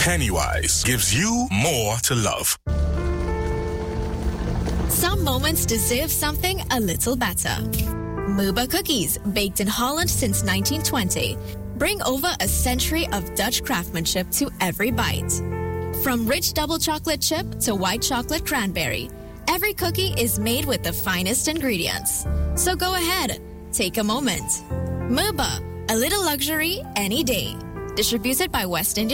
Pennywise gives you more to love. Some moments deserve something a little better. Muba cookies, baked in Holland since 1920, bring over a century of Dutch craftsmanship to every bite. From rich double chocolate chip to white chocolate cranberry, every cookie is made with the finest ingredients. So go ahead, take a moment. Muba, a little luxury any day. Distributed by West Indian